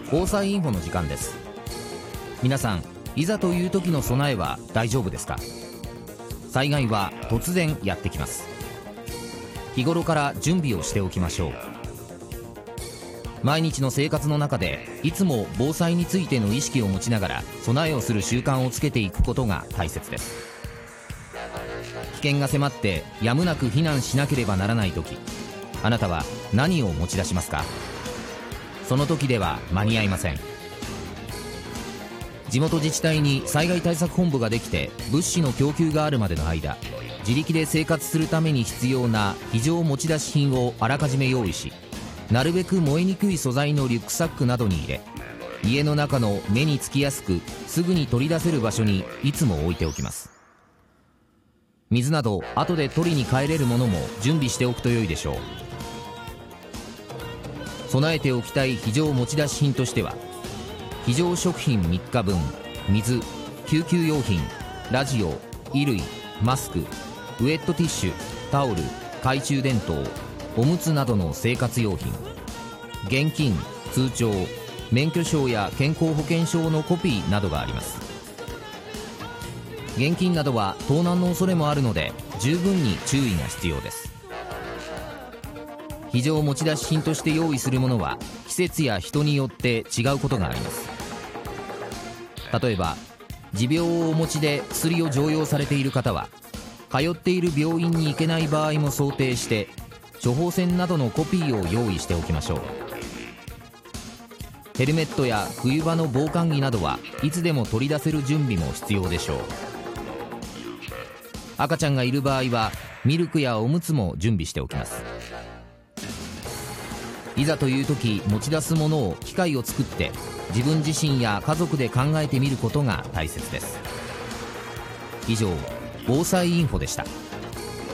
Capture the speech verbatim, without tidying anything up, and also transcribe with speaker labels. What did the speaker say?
Speaker 1: 防災インフォの時間です。皆さん、いざという時の備えは大丈夫ですか？災害は突然やってきます。日頃から準備をしておきましょう。毎日の生活の中でいつも防災についての意識を持ちながら備えをする習慣をつけていくことが大切です。危険が迫ってやむなく避難しなければならない時、あなたは何を持ち出しますか？その時では間に合いません。地元自治体に災害対策本部ができて物資の供給があるまでの間、自力で生活するために必要な非常持ち出し品をあらかじめ用意し、なるべく燃えにくい素材のリュックサックなどに入れ、家の中の目につきやすくすぐに取り出せる場所にいつも置いておきます。水など後で取りに帰れるものも準備しておくと良いでしょう。備えておきたい非常持ち出し品としては、非常食品みっかぶん、水、救急用品、ラジオ、衣類、マスク、ウェットティッシュ、タオル、懐中電灯、おむつなどの生活用品、現金、通帳、免許証や健康保険証のコピーなどがあります。現金などは盗難の恐れもあるので十分に注意が必要です。非常持ち出し品として用意するものは季節や人によって違うことがあります。例えば持病をお持ちで薬を常用されている方は、通っている病院に行けない場合も想定して処方箋などのコピーを用意しておきましょう。ヘルメットや冬場の防寒着などはいつでも取り出せる準備も必要でしょう。赤ちゃんがいる場合はミルクやおむつも準備しておきます。いざという時持ち出すものを機械を作って自分自身や家族で考えてみることが大切です。以上、防災インフォでした。